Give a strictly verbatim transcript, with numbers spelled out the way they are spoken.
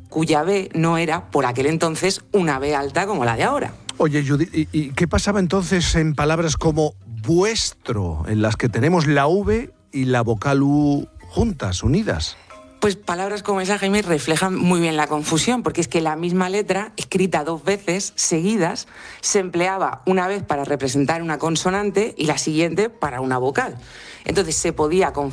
cuya B no era, por aquel entonces, una B alta como la de ahora. Oye, Judith, ¿y, y qué pasaba entonces en palabras como vuestro, en las que tenemos la V y la vocal U juntas, unidas? Pues palabras como esa, Jaime, reflejan muy bien la confusión, porque es que la misma letra, escrita dos veces seguidas, se empleaba una vez para representar una consonante y la siguiente para una vocal. Entonces se podía confundir